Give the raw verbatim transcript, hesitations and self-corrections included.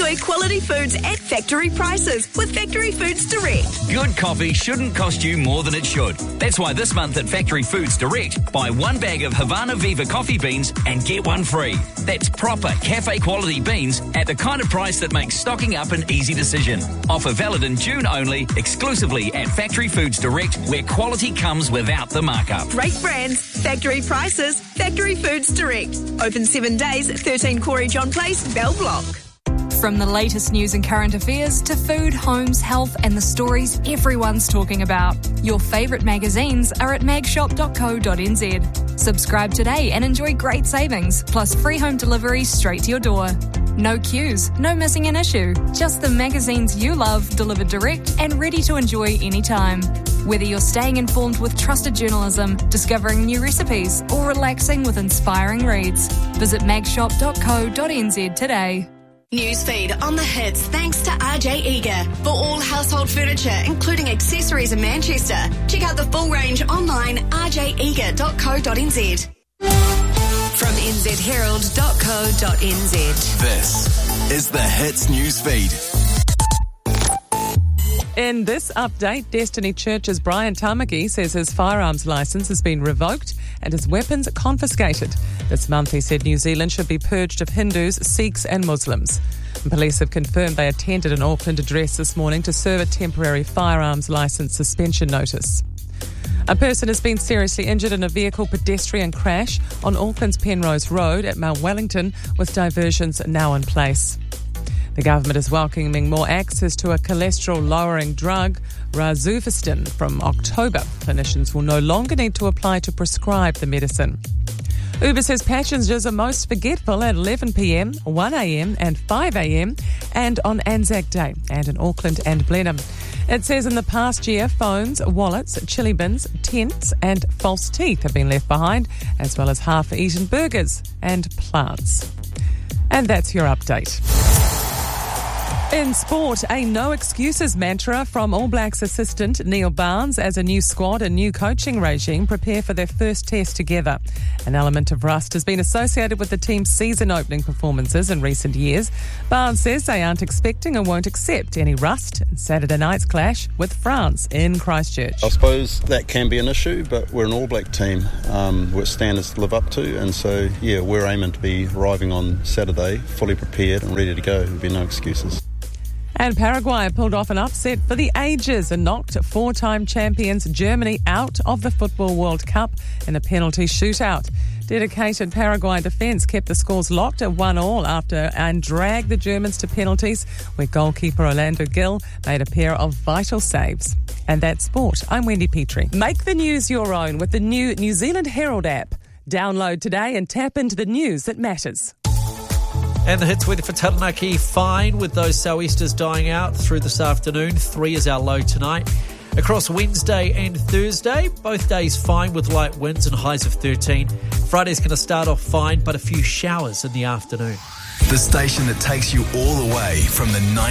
Enjoy quality foods at factory prices with Factory Foods Direct. Good coffee shouldn't cost you more than it should. That's why this month at Factory Foods Direct, buy one bag of Havana Viva coffee beans and get one free. That's proper cafe quality beans at the kind of price that makes stocking up an easy decision. Offer valid in June only, exclusively at Factory Foods Direct, where quality comes without the markup. Great brands, factory prices, Factory Foods Direct. Open seven days, thirteen Corey John Place, Bell Block. From the latest news and current affairs to food, homes, health and the stories everyone's talking about. Your favourite magazines are at mag shop dot co dot n z. Subscribe today and enjoy great savings, plus free home delivery straight to your door. No queues, no missing an issue. Just the magazines you love delivered direct and ready to enjoy anytime. Whether you're staying informed with trusted journalism, discovering new recipes or relaxing with inspiring reads, visit mag shop dot co dot n z today. Newsfeed on the hits thanks to R J Eager. For all household furniture, including accessories in Manchester. Check out the full range online, r j eager dot co dot n z. From n z herald dot co dot n z. This is the Hits Newsfeed. In this update, Destiny Church's Brian Tamaki says his firearms licence has been revoked and his weapons confiscated. This month, he said New Zealand should be purged of Hindus, Sikhs and Muslims. And police have confirmed they attended an Auckland address this morning to serve a temporary firearms licence suspension notice. A person has been seriously injured in a vehicle pedestrian crash on Auckland's Penrose Road at Mount Wellington, with diversions now in place. The government is welcoming more access to a cholesterol-lowering drug, Rosuvastatin, from October. Clinicians will no longer need to apply to prescribe the medicine. Uber says passengers are most forgetful at eleven p m, one a m and five a m and on Anzac Day, and in Auckland and Blenheim. It says in the past year, phones, wallets, chili bins, tents and false teeth have been left behind, as well as half-eaten burgers and plants. And that's your update. In sport, a no excuses mantra from All Blacks assistant Neil Barnes as a new squad and new coaching regime prepare for their first test together. An element of rust has been associated with the team's season opening performances in recent years. Barnes says they aren't expecting and won't accept any rust in Saturday night's clash with France in Christchurch. I suppose that can be an issue, but we're an All Black team um, with standards to live up to, and so yeah, we're aiming to be arriving on Saturday fully prepared and ready to go. There'll be no excuses. And Paraguay pulled off an upset for the ages and knocked four-time champions Germany out of the Football World Cup in a penalty shootout. Dedicated Paraguay defence kept the scores locked at one all after and dragged the Germans to penalties, where goalkeeper Orlando Gil made a pair of vital saves. And that's sport. I'm Wendy Petrie. Make the news your own with the new New Zealand Herald app. Download today and tap into the news that matters. And the hits weather for Taranaki, fine with those sou'easters dying out through this afternoon. Three is our low tonight. Across Wednesday and Thursday, both days fine with light winds and highs of thirteen. Friday's going to start off fine, but a few showers in the afternoon. The station that takes you all the way from the